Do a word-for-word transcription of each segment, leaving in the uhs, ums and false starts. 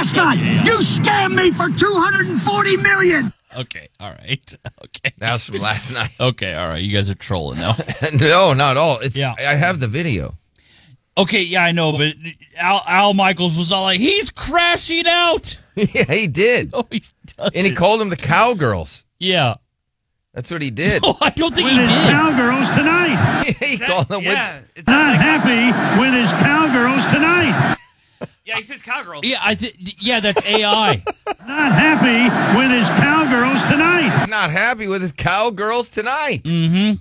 Prescott, you scammed me for two hundred forty million dollars. Okay, all right. Okay. That was from last night. Okay, all right. You guys are trolling now. No, not at all. It's, Yeah. I have the video. Okay, yeah, I know, but Al, Al Michaels was all like, he's crashing out. Yeah, he did. No, he doesn't. And he called them the Cowgirls. Yeah. That's what he did. No, I don't think With he his did. Cowgirls tonight. He called them Yeah, with... it's Not like, happy with his Cowgirls tonight. yeah, he says cowgirl. Yeah, I th- yeah, that's A I. Not happy with his Cowgirls tonight. Not happy with his Cowgirls tonight. Mm-hmm.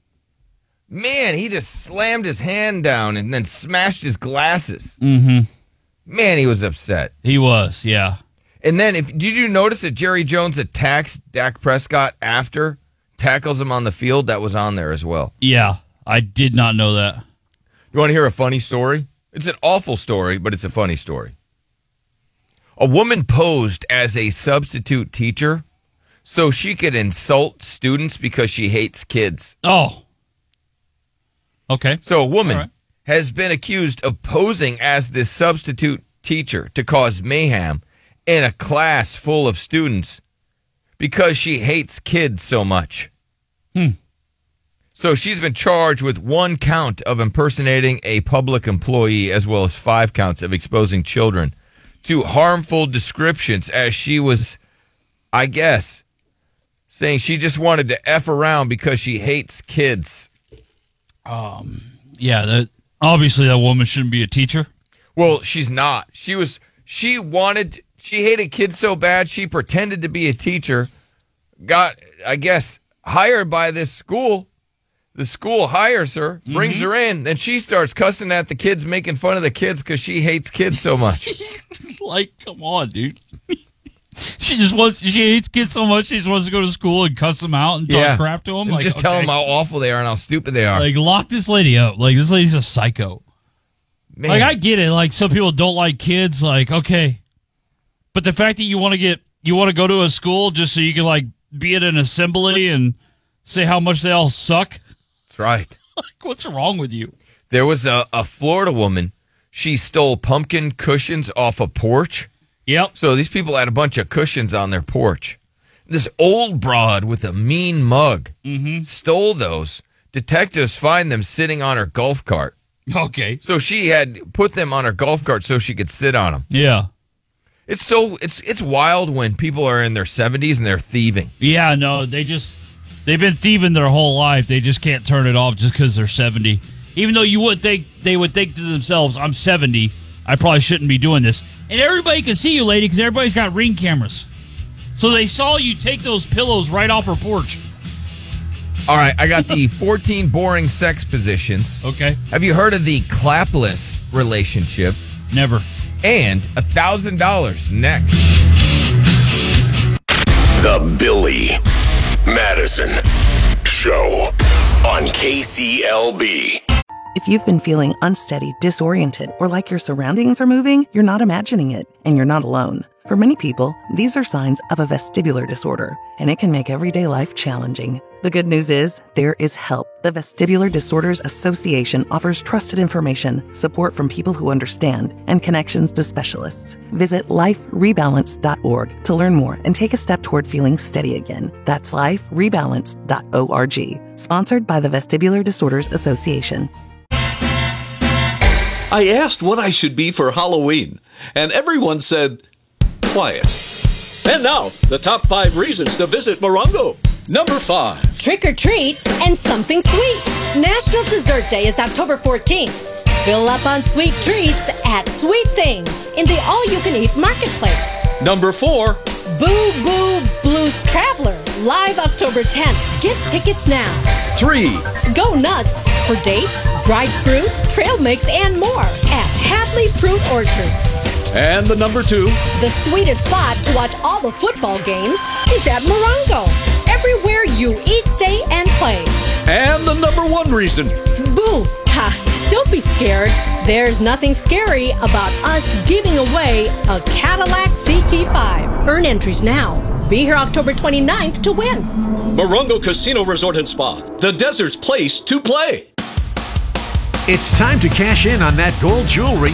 Man, he just slammed his hand down and then smashed his glasses. Mm-hmm. Man, he was upset. He was, yeah. And then, if did you notice that Jerry Jones attacks Dak Prescott after tackles him on the field? That was on there as well. Yeah, I did not know that. You want to hear a funny story? It's an awful story, but it's a funny story. A woman posed as a substitute teacher so she could insult students because she hates kids. Oh. Okay. So a woman All right. has been accused of posing as this substitute teacher to cause mayhem in a class full of students because she hates kids so much. Hmm. So she's been charged with one count of impersonating a public employee as well as five counts of exposing children to harmful descriptions as she was, I guess, saying she just wanted to F around because she hates kids. Um. Yeah, that, obviously that woman shouldn't be a teacher. Well, she's not. She was, she wanted, she hated kids so bad, she pretended to be a teacher, got, I guess, hired by this school. The school hires her, brings Mm-hmm. her in, then she starts cussing at the kids, making fun of the kids because she hates kids so much. Like, come on, dude. She just wants, she hates kids so much, she just wants to go to school and cuss them out and talk Yeah. crap to them. And Like, just tell okay. them how awful they are and how stupid they are. Like, lock this lady up. Like, this lady's a psycho. Man. Like, I get it. Like, some people don't like kids. Like, okay. But the fact that you want to get, you want to go to a school just so you can, like, be at an assembly and say how much they all suck. That's right. Like, what's wrong with you? There was a, a Florida woman. She stole pumpkin cushions off a porch. Yep. So these people had a bunch of cushions on their porch. This old broad with a mean mug Mm-hmm. stole those. Detectives find them sitting on her golf cart. Okay. So she had put them on her golf cart so she could sit on them. Yeah. It's so it's it's wild when people are in their seventies and they're thieving. Yeah, no, they just, they've been thieving their whole life. They just can't turn it off just because they're seventy. Even though you would think, they would think to themselves, I'm seventy, I probably shouldn't be doing this. And everybody can see you, lady, because everybody's got Ring cameras. So they saw you take those pillows right off her porch. All right, I got the fourteen boring sex positions. Okay. Have you heard of the clapless relationship? Never. And one thousand dollars next. The Billy Madison Show on K C L B. If you've been feeling unsteady, disoriented, or like your surroundings are moving, you're not imagining it, and you're not alone. For many people, these are signs of a vestibular disorder, and it can make everyday life challenging. The good news is, there is help. The Vestibular Disorders Association offers trusted information, support from people who understand, and connections to specialists. Visit life rebalance dot org to learn more and take a step toward feeling steady again. That's life rebalance dot org. Sponsored by the Vestibular Disorders Association. I asked what I should be for Halloween, and everyone said, quiet. And now, the top five reasons to visit Morongo. Number five. Trick or treat and something sweet. National Dessert Day is October fourteenth. Fill up on sweet treats at Sweet Things in the all-you-can-eat marketplace. Number four. Boo Boo Blues Traveler, live October tenth. Get tickets now. Three. Go nuts for dates, dried fruit, trail mix, and more at Hadley Fruit Orchards. And the number two. The sweetest spot to watch all the football games is at Morongo. Everywhere you eat, stay, and play. And the number one reason. Boo! Ha! Don't be scared. There's nothing scary about us giving away a Cadillac C T five. Earn entries now. Be here October twenty-ninth to win. Morongo Casino Resort and Spa, the desert's place to play. It's time to cash in on that gold jewelry